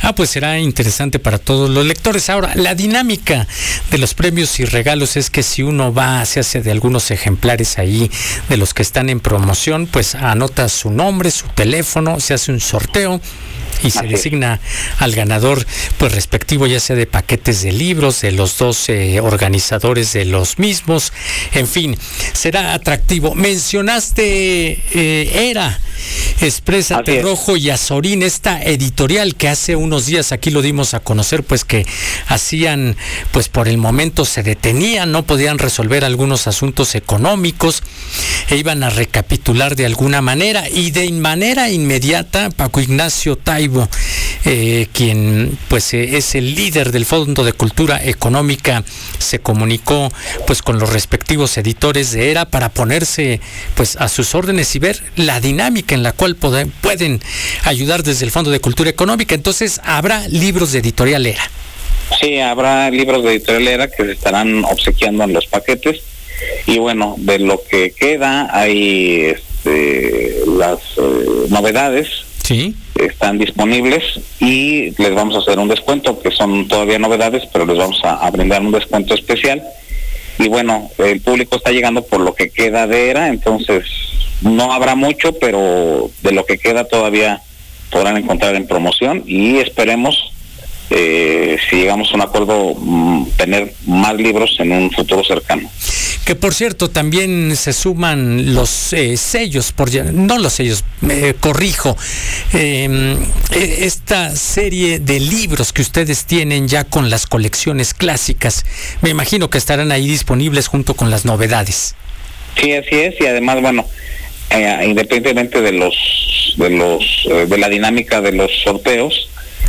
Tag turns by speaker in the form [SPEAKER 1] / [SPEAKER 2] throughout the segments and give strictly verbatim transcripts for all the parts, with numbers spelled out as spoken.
[SPEAKER 1] Ah, pues será interesante para todos los lectores. Ahora, la dinámica de los premios y regalos es que si uno va, se hace de algunos ejemplares ahí de los que están en promoción, pues anota su nombre, su teléfono, se hace un sorteo y se designa al ganador pues respectivo, ya sea de paquetes de libros de los dos eh, organizadores de los mismos. En fin, será atractivo. Mencionaste eh, Era, Exprésate Rojo y Azorín, esta editorial que hace unos días aquí lo dimos a conocer, pues que hacían, pues por el momento se detenían, no podían resolver algunos asuntos económicos e iban a recapitular de alguna manera, y de manera inmediata Paco Ignacio Taibo, eh, quien pues eh, es el líder del Fondo de Cultura Económica, se comunicó pues con los respectivos editores de Era para ponerse pues a sus órdenes y ver la dinámica en la cual pueden, pueden ayudar desde el Fondo de Cultura Económica. Entonces, ¿habrá libros de editorial Era?
[SPEAKER 2] Sí, habrá libros de editorial Era que se estarán obsequiando en los paquetes, y bueno, de lo que queda hay este, las eh, novedades.
[SPEAKER 1] Sí.
[SPEAKER 2] Están disponibles y les vamos a hacer un descuento, que son todavía novedades, pero les vamos a, a brindar un descuento especial. Y bueno, el público está llegando por lo que queda de Era, entonces no habrá mucho, pero de lo que queda todavía podrán encontrar en promoción, y esperemos, eh, si llegamos a un acuerdo, mmm, tener más libros en un futuro cercano.
[SPEAKER 1] Que por cierto, también se suman los eh, sellos, por no los sellos, eh, corrijo, eh, esta serie de libros que ustedes tienen ya con las colecciones clásicas, me imagino que estarán ahí disponibles junto con las novedades.
[SPEAKER 2] Sí, así es, y además, bueno, eh, independientemente de los, de los, eh, de la dinámica de los sorteos,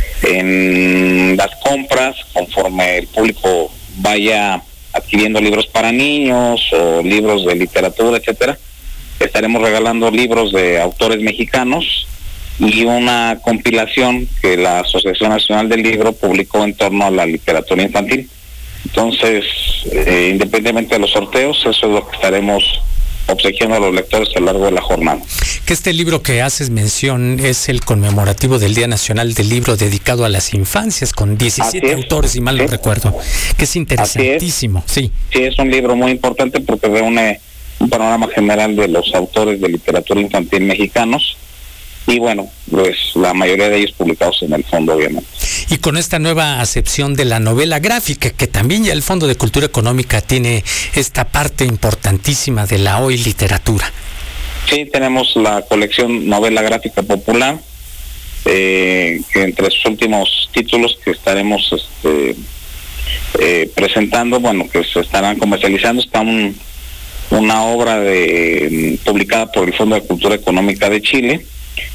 [SPEAKER 2] en las compras, conforme el público vaya adquiriendo libros para niños o libros de literatura, etcétera, estaremos regalando libros de autores mexicanos y una compilación que la Asociación Nacional del Libro publicó en torno a la literatura infantil. Entonces, eh, independientemente de los sorteos, eso es lo que estaremos obsequiando a los lectores a lo largo de la jornada.
[SPEAKER 1] Que este libro que haces mención es el conmemorativo del Día Nacional del Libro, dedicado a las infancias, con diecisiete autores, si mal no recuerdo, que es interesantísimo.
[SPEAKER 2] Sí.
[SPEAKER 1] sí,
[SPEAKER 2] sí, es un libro muy importante porque reúne un panorama general de los autores de literatura infantil mexicanos, y bueno, pues la mayoría de ellos publicados en el fondo, obviamente.
[SPEAKER 1] Y con esta nueva acepción de la novela gráfica, que también ya el Fondo de Cultura Económica tiene esta parte importantísima de la hoy literatura.
[SPEAKER 2] Sí, tenemos la colección Novela Gráfica Popular, eh, que entre sus últimos títulos que estaremos este, eh, presentando, bueno, que se estarán comercializando, está un, una obra de publicada por el Fondo de Cultura Económica de Chile,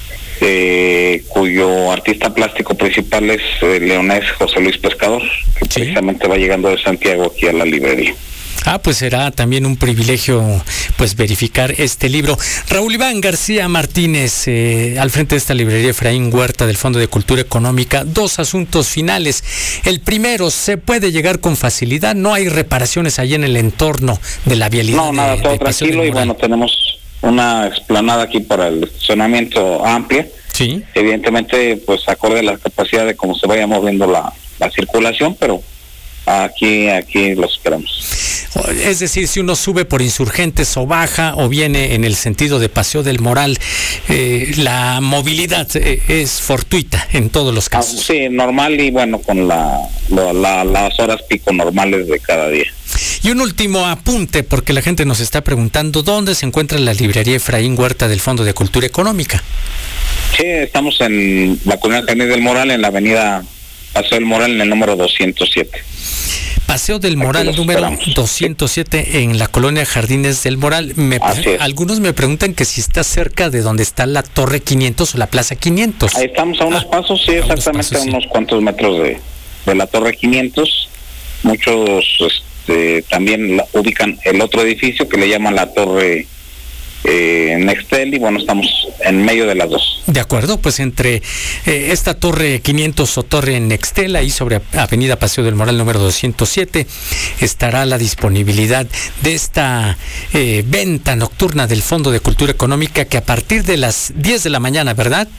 [SPEAKER 2] Eh, cuyo artista plástico principal es eh, leonés José Luis Pescador, que ¿sí? precisamente va llegando de Santiago aquí a la librería.
[SPEAKER 1] Ah, pues será también un privilegio pues verificar este libro. Raúl Iván García Martínez, eh, al frente de esta librería Efraín Huerta del Fondo de Cultura Económica, dos asuntos finales. El primero, ¿se puede llegar con facilidad? ¿No hay reparaciones ahí en el entorno de la vialidad?
[SPEAKER 2] No, nada,
[SPEAKER 1] de,
[SPEAKER 2] todo
[SPEAKER 1] de
[SPEAKER 2] tranquilo, y bueno, tenemos una explanada aquí para el estacionamiento amplia.
[SPEAKER 1] Sí.
[SPEAKER 2] Evidentemente, pues acorde a la capacidad de cómo se vaya moviendo la, la circulación, pero aquí aquí los esperamos.
[SPEAKER 1] Es decir, si uno sube por Insurgentes o baja o viene en el sentido de Paseo del Moral, eh, la movilidad eh, es fortuita en todos los casos.
[SPEAKER 2] Ah, sí, normal, y bueno, con la, la, la las horas pico normales de cada día.
[SPEAKER 1] Y un último apunte, porque la gente nos está preguntando dónde se encuentra la librería Efraín Huerta del Fondo de Cultura Económica.
[SPEAKER 2] Sí, estamos en la colonia Jardín del Moral, en la avenida Paseo del Moral, en el número doscientos siete.
[SPEAKER 1] Paseo del Moral, número esperamos. doscientos siete, sí. En la colonia Jardines del Moral. Me, algunos me preguntan que si está cerca de donde está la Torre quinientos o la Plaza quinientos.
[SPEAKER 2] Ahí estamos a unos ah, pasos, sí, a exactamente a unos, pasos, unos sí. cuantos metros de, de la Torre quinientos. Muchos este, también la, ubican el otro edificio que le llaman la Torre eh, Nextel, y bueno, estamos en medio de las dos.
[SPEAKER 1] De acuerdo, pues entre eh, esta Torre quinientos o Torre Nextel, ahí sobre Avenida Paseo del Moral número doscientos siete, estará la disponibilidad de esta eh, venta nocturna del Fondo de Cultura Económica, que a partir de las diez de la mañana, ¿verdad?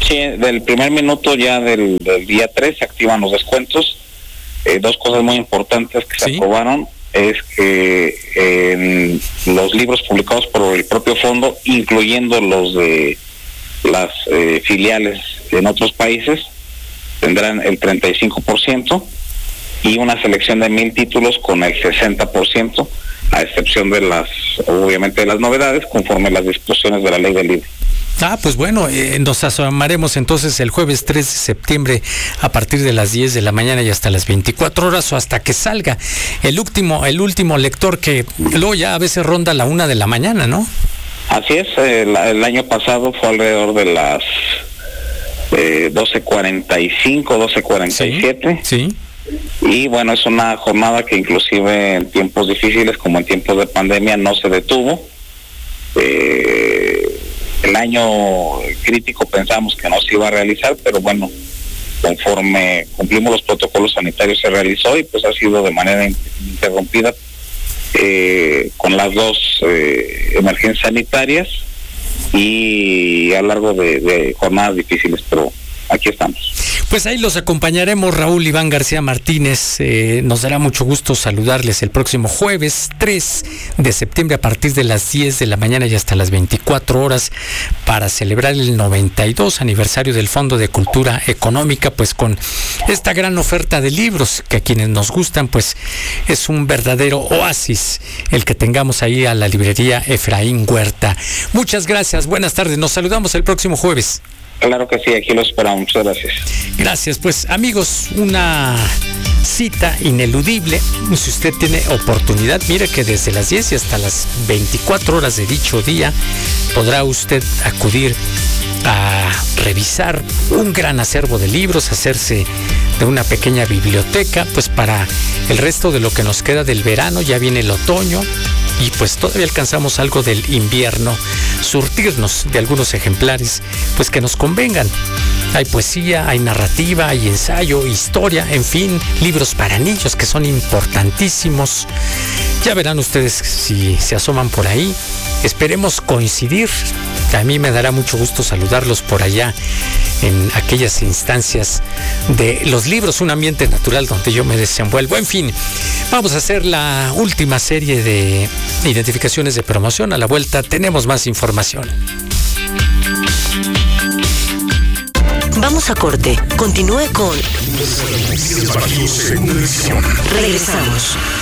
[SPEAKER 2] Sí, del primer minuto ya del, del día tres se activan los descuentos. Eh, dos cosas muy importantes que
[SPEAKER 1] ¿Sí?
[SPEAKER 2] se aprobaron es que eh, los libros publicados por el propio fondo, incluyendo los de las eh, filiales en otros países, tendrán el treinta y cinco por ciento y una selección de mil títulos con el sesenta por ciento, a excepción de las, obviamente, de las novedades, conforme a las disposiciones de la ley del libro.
[SPEAKER 1] Ah, pues bueno, eh, nos asomaremos entonces el jueves tres de septiembre a partir de las diez de la mañana y hasta las veinticuatro horas o hasta que salga el último, el último lector, que luego ya a veces ronda la una de la mañana, ¿no?
[SPEAKER 2] Así es, el, el año pasado fue alrededor de las eh, doce cuarenta y cinco, doce cuarenta y siete.
[SPEAKER 1] Sí, sí.
[SPEAKER 2] Y bueno, es una jornada que inclusive en tiempos difíciles como en tiempos de pandemia no se detuvo. Eh, el año crítico pensamos que no se iba a realizar, pero bueno, conforme cumplimos los protocolos sanitarios se realizó y pues ha sido de manera interrumpida eh, con las dos eh, emergencias sanitarias y a lo largo de, de jornadas difíciles, pero aquí estamos.
[SPEAKER 1] Pues ahí los acompañaremos, Raúl Iván García Martínez. Eh, nos dará mucho gusto saludarles el próximo jueves tres de septiembre a partir de las diez de la mañana y hasta las veinticuatro horas para celebrar el noventa y dos aniversario del Fondo de Cultura Económica, pues con esta gran oferta de libros que a quienes nos gustan, pues es un verdadero oasis el que tengamos ahí a la librería Efraín Huerta. Muchas gracias, buenas tardes, nos saludamos el próximo jueves.
[SPEAKER 2] Claro que sí, aquí lo esperamos. Muchas gracias.
[SPEAKER 1] Gracias. Pues amigos, una cita ineludible. Si usted tiene oportunidad, mire que desde las diez y hasta las veinticuatro horas de dicho día podrá usted acudir a revisar un gran acervo de libros, hacerse de una pequeña biblioteca, pues para el resto de lo que nos queda del verano. Ya viene el otoño y pues todavía alcanzamos algo del invierno, surtirnos de algunos ejemplares pues que nos convengan. Hay poesía, hay narrativa, hay ensayo, historia, en fin, libros para niños que son importantísimos. Ya verán ustedes si se asoman por ahí. Esperemos coincidir. A mí me dará mucho gusto saludarlos por allá en aquellas instancias de los libros, un ambiente natural donde yo me desenvuelvo. En fin, vamos a hacer la última serie de identificaciones de promoción. A la vuelta tenemos más información.
[SPEAKER 3] Vamos a corte. Continúe con... Regresamos.